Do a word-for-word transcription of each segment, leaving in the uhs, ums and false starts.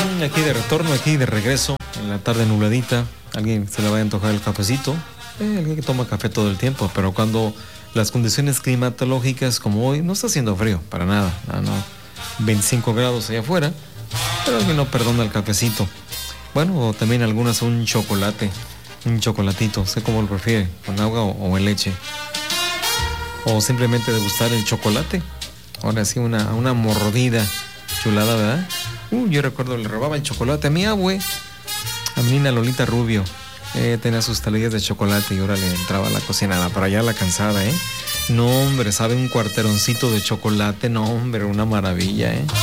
Aquí de retorno, aquí de regreso, en la tarde nubladita. Alguien se le va a antojar el cafecito. Eh, alguien que toma café todo el tiempo, pero cuando las condiciones climatológicas como hoy, no está haciendo frío, para nada. No, no. veinticinco grados allá afuera, pero alguien no perdona el cafecito. Bueno, o también algunas un chocolate, un chocolatito, sé cómo lo prefiere, con agua o, o en leche. O simplemente degustar el chocolate. Ahora sí, una, una mordida chulada, ¿verdad? Uh, yo recuerdo, le robaba el chocolate a mi abue, a mi niña Lolita Rubio. Eh, tenía sus talillas de chocolate y ahora le entraba a la cocina, para allá la cansada, ¿eh? No, hombre, sabe un cuarteroncito de chocolate, no, hombre, una maravilla, ¿eh?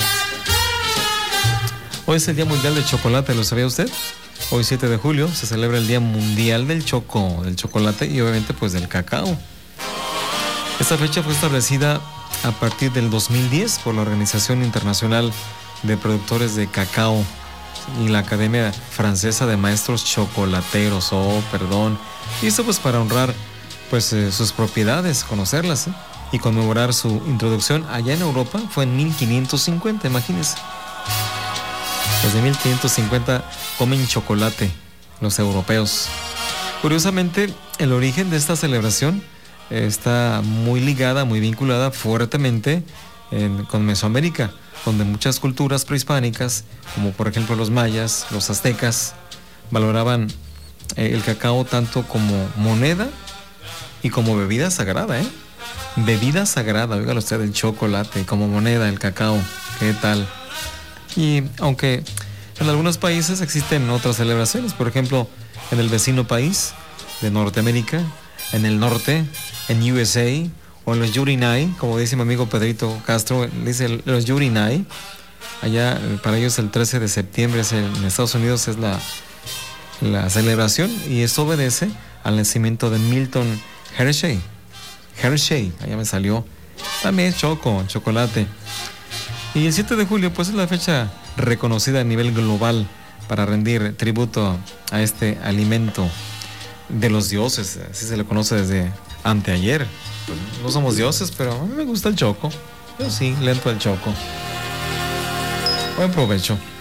Hoy es el Día Mundial del Chocolate, ¿lo sabía usted? Hoy, siete de julio, se celebra el Día Mundial del Choco, del Chocolate y obviamente pues del cacao. Esta fecha fue establecida a partir del dos mil diez por la Organización Internacional de Productores de Cacao y la Academia Francesa de Maestros Chocolateros, oh, perdón. Y esto pues para honrar pues eh, sus propiedades, conocerlas, ¿eh? Y conmemorar su introducción allá en Europa fue en mil quinientos cincuenta, imagínense. Desde mil quinientos cincuenta comen chocolate los europeos. Curiosamente, el origen de esta celebración eh, está muy ligada, muy vinculada fuertemente en, con Mesoamérica, donde muchas culturas prehispánicas, como por ejemplo los mayas, los aztecas, valoraban eh, el cacao tanto como moneda y como bebida sagrada, ¿eh? Bebida sagrada, oígalo usted, el chocolate, como moneda, el cacao, ¿qué tal? Y aunque en algunos países existen otras celebraciones, por ejemplo, en el vecino país de Norteamérica, en el norte, en U S A, o en los Yurinay, como dice mi amigo Pedrito Castro, dice los Yurinay. Allá para ellos el trece de septiembre es el, en Estados Unidos es la, la celebración, y esto obedece al nacimiento de Milton Hershey. Hershey, allá me salió. También choco, chocolate. Y el siete de julio pues es la fecha reconocida a nivel global para rendir tributo a este alimento de los dioses, así se le conoce desde anteayer. No somos dioses, pero a mí me gusta el choco. Yo sí, lento el choco. Buen provecho.